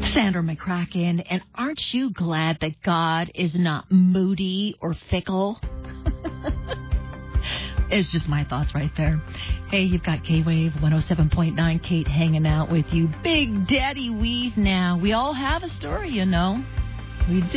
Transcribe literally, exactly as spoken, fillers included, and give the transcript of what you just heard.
Sandra McCracken, and aren't you glad that God is not moody or fickle? It's just my thoughts right there. Hey, you've got K-Wave one oh seven point nine, Kate hanging out with you. Big Daddy Weave now. We all have a story, you know. We do.